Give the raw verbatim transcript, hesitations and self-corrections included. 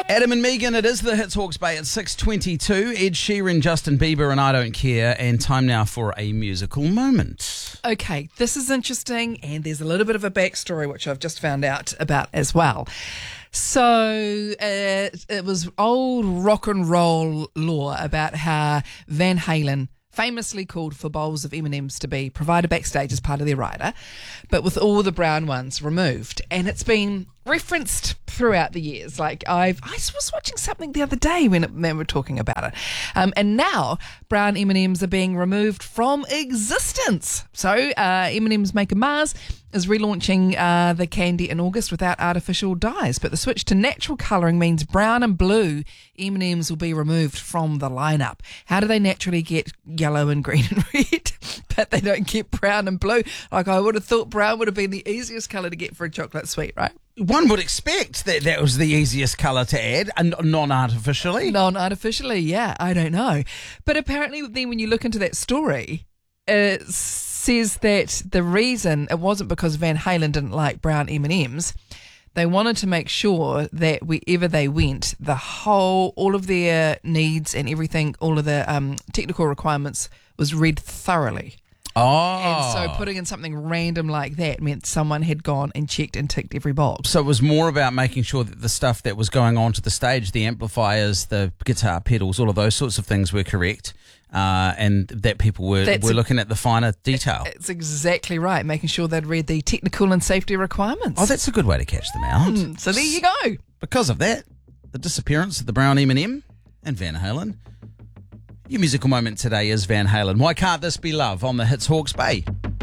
Adam and Megan, it is the Hits Hawke's Bay at six twenty-two. Ed Sheeran, Justin Bieber and I Don't Care. And time now for a musical moment. Okay, this is interesting, and there's a little bit of a backstory which I've just found out about as well. So uh, it was old rock and roll lore about how Van Halen, famously called for bowls of M and M's to be provided backstage as part of their rider, but with all the brown ones removed. And it's been referenced throughout the years. Like I've, I was watching something the other day when they were talking about it. Um, and now brown M and M's are being removed from existence. So uh, M and M's maker Mars is relaunching uh, the candy in August without artificial dyes. But the switch to natural colouring means brown and blue M and M's will be removed from the lineup. How do they naturally get yellow and green and red, but they don't get brown and blue? Like I would have thought brown would have been the easiest colour to get for a chocolate sweet, right? One would expect that that was the easiest colour to add, and non-artificially. Non-artificially, yeah, I don't know. But apparently then when you look into that story, it says that the reason it wasn't because Van Halen didn't like brown M and M's. They wanted to make sure that wherever they went, the whole, all of their needs and everything, all of the um, technical requirements was read thoroughly. Oh. And so putting in something random like that meant someone had gone and checked and ticked every box. So it was more about making sure that the stuff that was going on to the stage, the amplifiers, the guitar pedals, all of those sorts of things were correct, uh, and that people were, That's were a- looking at the finer detail. It's exactly right, making sure they'd read the technical and safety requirements. Oh, that's a good way to catch them out. Mm, so there you go. Because of that, the disappearance of the brown M and M and Van Halen. Your musical moment today is Van Halen. Why Can't This Be Love on the Hits Hawke's Bay.